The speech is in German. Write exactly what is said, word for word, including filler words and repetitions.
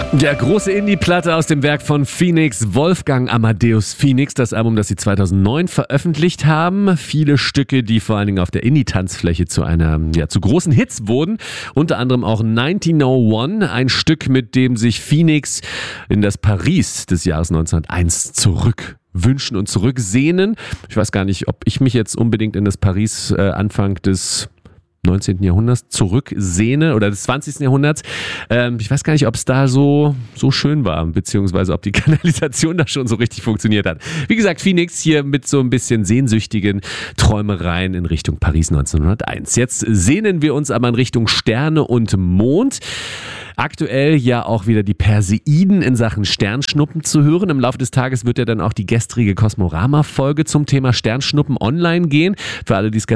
Der große Indie-Platte aus dem Werk von Phoenix, Wolfgang Amadeus Phoenix, das Album, das sie zweitausendneun veröffentlicht haben. Viele Stücke, die vor allen Dingen auf der Indie-Tanzfläche zu einer, ja, zu großen Hits wurden. Unter anderem auch neunzehnhunderteins, ein Stück, mit dem sich Phoenix in das Paris des Jahres neunzehnhunderteins zurück wünschen und zurücksehnen. Ich weiß gar nicht, ob ich mich jetzt unbedingt in das Paris äh, Anfang des neunzehnten. Jahrhunderts zurücksehne oder des zwanzigsten. Jahrhunderts. Ähm, ich weiß gar nicht, ob es da so, so schön war, beziehungsweise ob die Kanalisation da schon so richtig funktioniert hat. Wie gesagt, Phoenix hier mit so ein bisschen sehnsüchtigen Träumereien in Richtung Paris neunzehnhunderteins. Jetzt sehnen wir uns aber in Richtung Sterne und Mond. Aktuell ja auch wieder die Perseiden in Sachen Sternschnuppen zu hören. Im Laufe des Tages wird ja dann auch die gestrige Kosmorama-Folge zum Thema Sternschnuppen online gehen. Für alle, die es